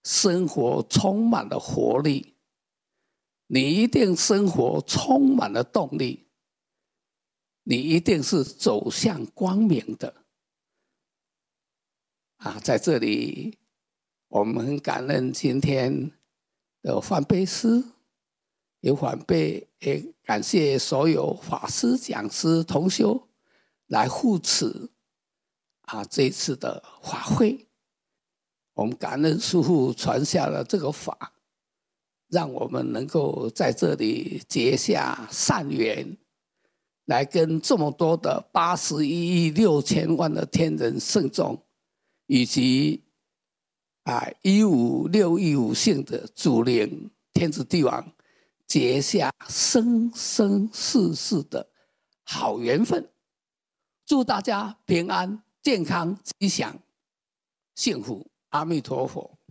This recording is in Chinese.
生活充满了活力，你一定生活充满了动力，你一定是走向光明的。在这里我们很感恩今天的梵呗师，也感谢所有法师、讲师、同修来护持这一次的法会。我们感恩师父传下了这个法，让我们能够在这里结下善缘，来跟这么多的81亿6千万的天人圣众，以及15615姓的祖灵天子帝王结下生生世世的好缘分。祝大家平安、健康、吉祥、幸福。阿弥陀佛。